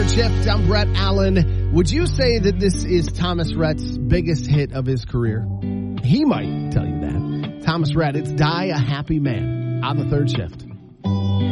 Third Shift, I'm Brett Allen. Would you say that this is Thomas Rhett's biggest hit of his career? He might tell you that. Thomas Rhett, it's Die a Happy Man on the Third Shift.